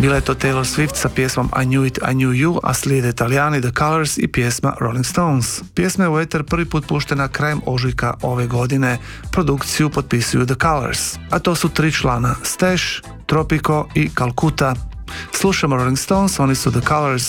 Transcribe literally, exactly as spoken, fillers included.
Bila je to Taylor Swift sa pjesmom I Knew It, I Knew You, a slijede Italijani The Colors i pjesma Rolling Stones. Pjesma je u eter prvi put puštena krajem ožujka ove godine. Produkciju potpisuju The Colors, a to su tri člana: Stash, Tropico i Calcutta. Slušamo Rolling Stones, oni su The Colors.